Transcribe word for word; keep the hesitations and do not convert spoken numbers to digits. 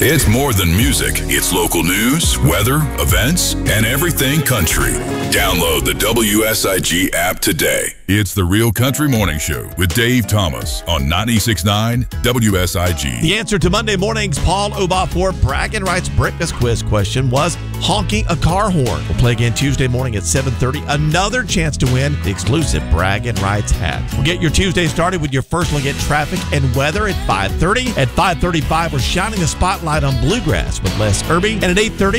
It's more than music. It's local news, weather, events, and everything country. Download the W S I G app today. It's the Real Country Morning Show with Dave Thomas on ninety-six point nine W S I G. The answer to Monday morning's Paul Obafor Bragging Rights Breakfast Quiz question was honking a car horn. We'll play again Tuesday morning at seven thirty. Another chance to win the exclusive Bragging Rights hat. We'll get your Tuesday started with your first look at traffic and weather at five thirty. At five thirty-five, we're shining the spotlight on bluegrass with Les Irby. And at eight thirty,